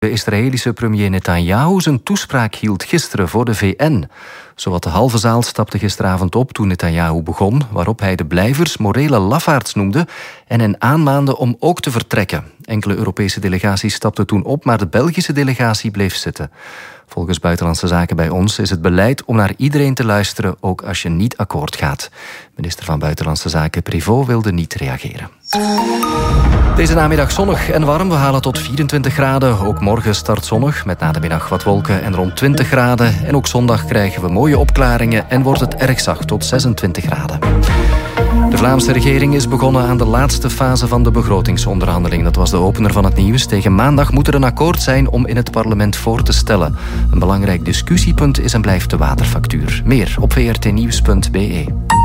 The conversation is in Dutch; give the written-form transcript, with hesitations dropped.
De Israëlische premier Netanyahu zijn toespraak hield gisteren voor de VN. Zowat de halve zaal stapte gisteravond op toen Netanyahu begon, waarop hij de blijvers morele lafaards noemde en hen aanmaande om ook te vertrekken. Enkele Europese delegaties stapten toen op, maar de Belgische delegatie bleef zitten. Volgens Buitenlandse Zaken bij ons is het beleid om naar iedereen te luisteren, ook als je niet akkoord gaat. Minister van Buitenlandse Zaken Privot wilde niet reageren. Deze namiddag zonnig en warm. We halen tot 24 graden. Ook morgen start zonnig, met na de middag wat wolken en rond 20 graden. En ook zondag krijgen we mooie opklaringen en wordt het erg zacht tot 26 graden. De Vlaamse regering is begonnen aan de laatste fase van de begrotingsonderhandeling. Dat was de opener van het nieuws. Tegen maandag moet er een akkoord zijn om in het parlement voor te stellen. Een belangrijk discussiepunt is en blijft de waterfactuur. Meer op vrtnieuws.be.